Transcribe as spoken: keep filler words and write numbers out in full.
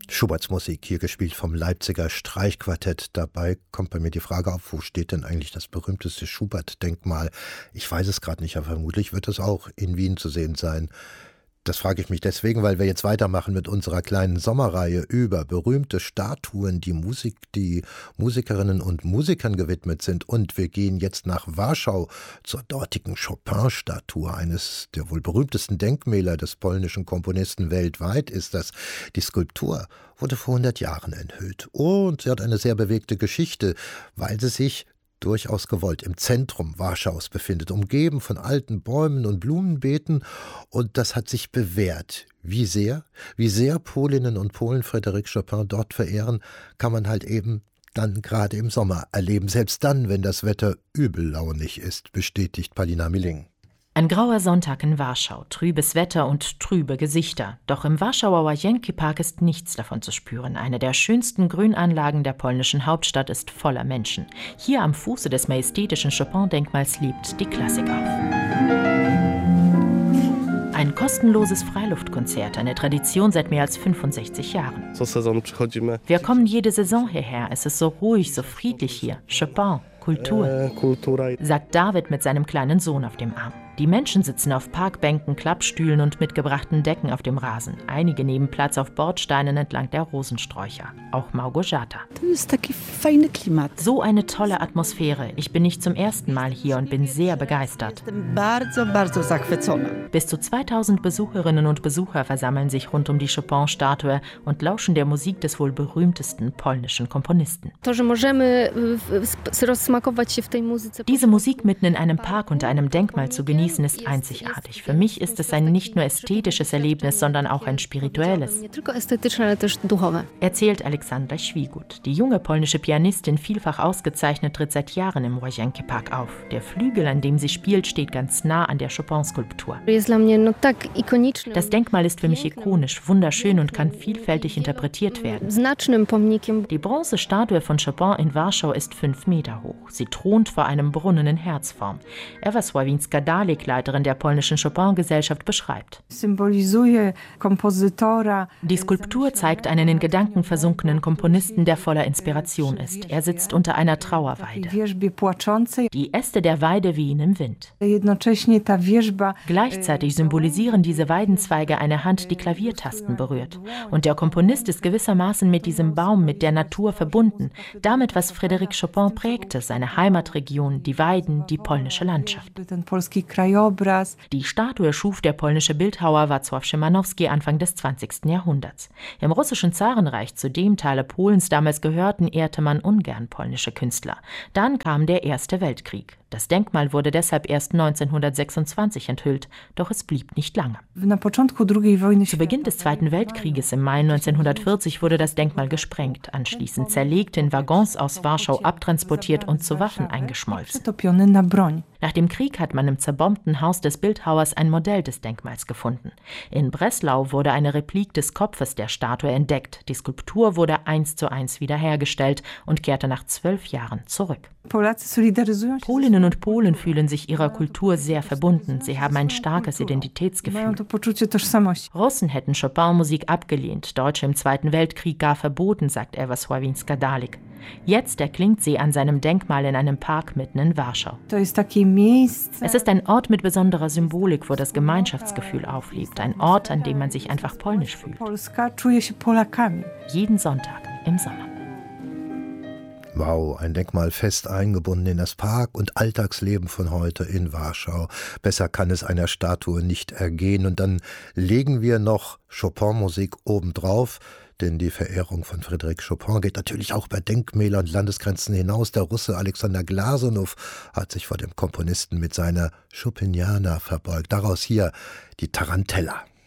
Schuberts Musik, hier gespielt vom Leipziger Streichquartett. Dabei kommt bei mir die Frage auf, wo steht denn eigentlich das berühmteste Schubert-Denkmal? Ich weiß es gerade nicht, aber vermutlich wird es auch in Wien zu sehen sein. Das frage ich mich deswegen, weil wir jetzt weitermachen mit unserer kleinen Sommerreihe über berühmte Statuen, die Musik, die Musikerinnen und Musikern gewidmet sind. Und wir gehen jetzt nach Warschau zur dortigen Chopin-Statue, eines der wohl berühmtesten Denkmäler des polnischen Komponisten weltweit ist das. Die Skulptur wurde vor hundert Jahren enthüllt. Und sie hat eine sehr bewegte Geschichte, weil sie sich durchaus gewollt im Zentrum Warschaus befindet, umgeben von alten Bäumen und Blumenbeeten, und das hat sich bewährt. Wie sehr, wie sehr Polinnen und Polen Frédéric Chopin dort verehren, kann man halt eben dann gerade im Sommer erleben, selbst dann, wenn das Wetter übellaunig ist, bestätigt Palina Milling. Ein grauer Sonntag in Warschau, trübes Wetter und trübe Gesichter. Doch im Warschauer Łazienki-Park ist nichts davon zu spüren. Eine der schönsten Grünanlagen der polnischen Hauptstadt ist voller Menschen. Hier am Fuße des majestätischen Chopin-Denkmals lebt die Klassik auf. Ein kostenloses Freiluftkonzert, eine Tradition seit mehr als fünfundsechzig Jahren. Wir kommen jede Saison hierher. Es ist so ruhig, so friedlich hier. Chopin, Kultur, sagt David mit seinem kleinen Sohn auf dem Arm. Die Menschen sitzen auf Parkbänken, Klappstühlen und mitgebrachten Decken auf dem Rasen. Einige nehmen Platz auf Bordsteinen entlang der Rosensträucher. Auch Małgorzata. So eine tolle Atmosphäre. Ich bin nicht zum ersten Mal hier und bin sehr begeistert. Bis zu zweitausend Besucherinnen und Besucher versammeln sich rund um die Chopin-Statue und lauschen der Musik des wohl berühmtesten polnischen Komponisten. Diese Musik mitten in einem Park unter einem Denkmal zu genießen, ist einzigartig. Für mich ist es ein nicht nur ästhetisches Erlebnis, sondern auch ein spirituelles, erzählt Alexandra Świgut. Die junge polnische Pianistin, vielfach ausgezeichnet, tritt seit Jahren im Łazienki-Park auf. Der Flügel, an dem sie spielt, steht ganz nah an der Chopin-Skulptur. Das Denkmal ist für mich ikonisch, wunderschön und kann vielfältig interpretiert werden. Die Bronzestatue von Chopin in Warschau ist fünf Meter hoch. Sie thront vor einem Brunnen in Herzform. Ewa Sławinska-Dalik, Leiterin der polnischen Chopin-Gesellschaft, beschreibt: Die Skulptur zeigt einen in Gedanken versunkenen Komponisten, der voller Inspiration ist. Er sitzt unter einer Trauerweide. Die Äste der Weide wehen im Wind. Gleichzeitig symbolisieren diese Weidenzweige eine Hand, die Klaviertasten berührt. Und der Komponist ist gewissermaßen mit diesem Baum, mit der Natur verbunden. Damit, was Frédéric Chopin prägte, seine Heimatregion, die Weiden, die polnische Landschaft. Die Statue schuf der polnische Bildhauer Wacław Szymanowski Anfang des zwanzigsten Jahrhunderts. Im russischen Zarenreich, zu dem Teile Polens damals gehörten, ehrte man ungern polnische Künstler. Dann kam der Erste Weltkrieg. Das Denkmal wurde deshalb erst neunzehnhundertsechsundzwanzig enthüllt, doch es blieb nicht lange. Zu Beginn des Zweiten Weltkrieges im Mai neunzehnhundertvierzig wurde das Denkmal gesprengt, anschließend zerlegt, in Waggons aus Warschau abtransportiert und zu Waffen eingeschmolzen. Nach dem Krieg hat man im zerbombten Haus des Bildhauers ein Modell des Denkmals gefunden. In Breslau wurde eine Replik des Kopfes der Statue entdeckt. Die Skulptur wurde eins zu eins wiederhergestellt und kehrte nach zwölf Jahren zurück. Polinnen und Polen fühlen sich ihrer Kultur sehr verbunden. Sie haben ein starkes Identitätsgefühl. Russen hätten Chopin-Musik abgelehnt, Deutsche im Zweiten Weltkrieg gar verboten, sagt Ewa Sławinska-Dalik. Jetzt erklingt sie an seinem Denkmal in einem Park mitten in Warschau. Es ist ein Ort mit besonderer Symbolik, wo das Gemeinschaftsgefühl auflebt. Ein Ort, an dem man sich einfach polnisch fühlt. Jeden Sonntag im Sommer. Wow, ein Denkmal fest eingebunden in das Park- und Alltagsleben von heute in Warschau. Besser kann es einer Statue nicht ergehen. Und dann legen wir noch Chopin-Musik obendrauf, denn die Verehrung von Frédéric Chopin geht natürlich auch bei Denkmälern und Landesgrenzen hinaus. Der Russe Alexander Glasunow hat sich vor dem Komponisten mit seiner Chopiniana verbeugt. Daraus hier die Tarantella.